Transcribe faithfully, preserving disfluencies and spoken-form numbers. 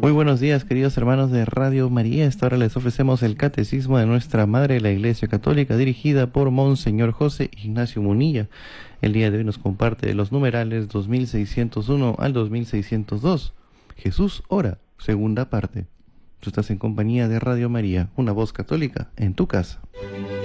Muy buenos días, queridos hermanos de Radio María. Esta hora les ofrecemos el Catecismo de nuestra Madre, la Iglesia Católica, dirigida por Monseñor José Ignacio Munilla. El día de hoy nos comparte de los numerales dos mil seiscientos uno al dos mil seiscientos dos. Jesús ora, segunda parte. Tú estás en compañía de Radio María, una voz católica en tu casa.